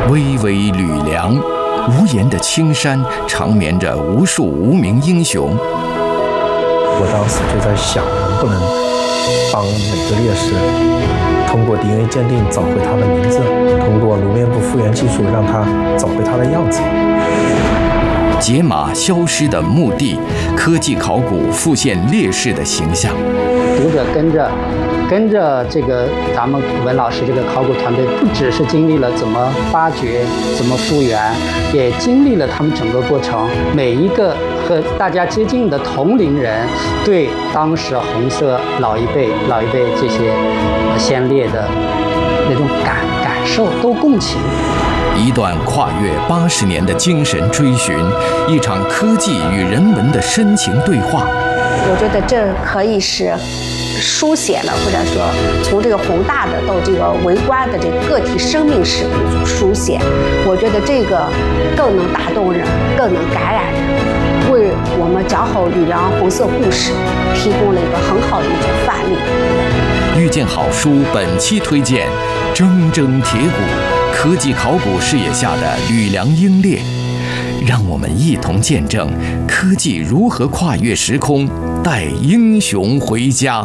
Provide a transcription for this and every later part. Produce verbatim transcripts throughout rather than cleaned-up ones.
巍巍吕梁，无言的青山长眠着无数无名英雄。 我当时就在想，能不能帮每个烈士通过 D N A 鉴定找回他的名字，通过颅面部复原技术让他找回他的样子。 解码消失的墓地，科技考古复现烈士的形象。 读者跟着跟着这个咱们文老师这个考古团队，不只是经历了怎么发掘、怎么复原，也经历了他们整个过程。每一个和大家接近的同龄人，对当时红色老一辈、老一辈这些先烈的那种感感受都共情。 一段跨越八十年的精神追寻，一场科技与人文的深情对话。 我觉得这可以是书写了，或者说从这个宏大的到这个微观的这个个体生命史的一种书写，我觉得这个更能打动人，更能感染人，为我们讲好吕梁红色故事提供了一个很好的一种范例。 遇见好书本期推荐铮铮铁骨，科技考古视野下的吕梁英烈，让我们一同见证科技如何跨越时空，带英雄回家。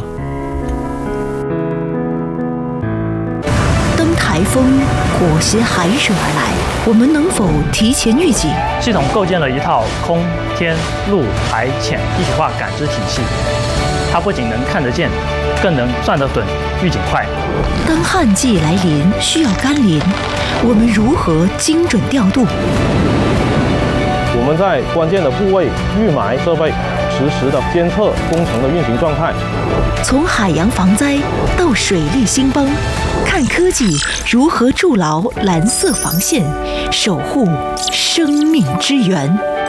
当台风、火邪寒射而来，我们能否提前预警？ 系统构建了一套空、天、陆、海、潜一体化感知体系，它不仅能看得见，更能算得准、预警快。 当旱季来临，需要甘霖，我们如何精准调度？ 我们在关键的部位预埋设备，实时的监测工程的运行状态。 从海洋防灾到水利兴邦，看科技如何筑牢蓝色防线，守护生命之源。